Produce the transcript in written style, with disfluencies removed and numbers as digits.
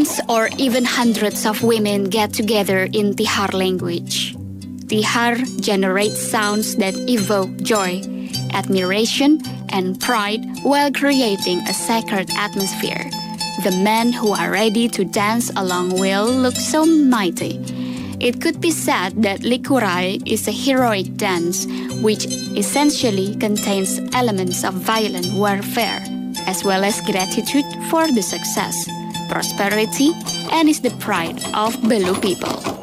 Tens or even hundreds of women get together in Tihar language. Tihar generates sounds that evoke joy, admiration, and pride while creating a sacred atmosphere. The men who are ready to dance along will look so mighty. It could be said that Likurai is a heroic dance which essentially contains elements of violent warfare, as well as gratitude for the success, prosperity, and is the pride of Belu people.